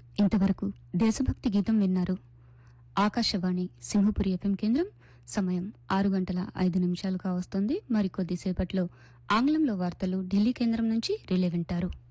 ఇంతవరకు దేశభక్తి గీతం విన్నారు. ఆకాశవాణి సింహపురి ఎఫ్ఎం కేంద్రం. సమయం 6:05 కావస్తోంది. మరికొద్దిసేపట్లో ఆంగ్లంలో వార్తలు ఢిల్లీ కేంద్రం నుంచి రిలే వింటారు.